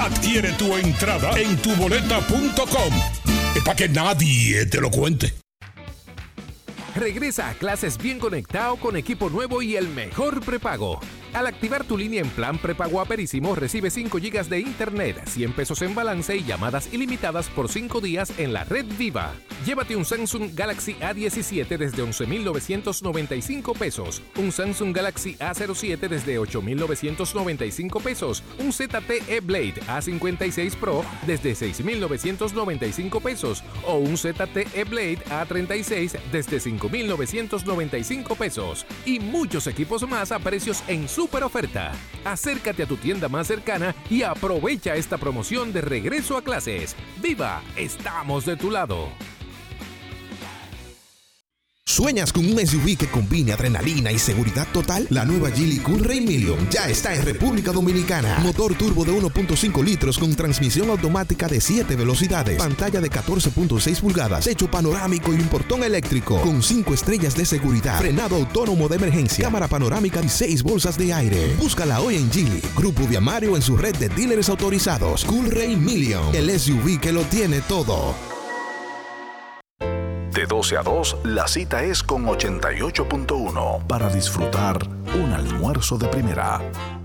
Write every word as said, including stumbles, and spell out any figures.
Adquiere tu entrada en tu boleta punto com. Es para que nadie te lo cuente. Regresa a clases bien conectado con equipo nuevo y el mejor prepago. Al activar tu línea en plan prepago Aperísimo, recibe cinco gigas de internet, cien pesos en balance y llamadas ilimitadas por cinco días en la red Viva. Llévate un Samsung Galaxy A diecisiete desde once mil novecientos noventa y cinco pesos, un Samsung Galaxy A cero siete desde ocho mil novecientos noventa y cinco pesos, un Z T E Blade A cincuenta y seis Pro desde seis mil novecientos noventa y cinco pesos o un Z T E Blade A treinta y seis desde cinco mil novecientos noventa y cinco pesos y muchos equipos más a precios en super oferta. Acércate a tu tienda más cercana y aprovecha esta promoción de regreso a clases. ¡Viva! Estamos de tu lado. ¿Sueñas con un S U V que combine adrenalina y seguridad total? La nueva Geely Coolray Million ya está en República Dominicana. Motor turbo de uno punto cinco litros con transmisión automática de siete velocidades, pantalla de catorce punto seis pulgadas, techo panorámico y un portón eléctrico con cinco estrellas de seguridad, frenado autónomo de emergencia, cámara panorámica y seis bolsas de aire. Búscala hoy en Geely, Grupo Viamario en su red de dealers autorizados. Coolray Million, el S U V que lo tiene todo. De doce a dos, la cita es con ochenta y ocho punto uno para disfrutar un almuerzo de primera.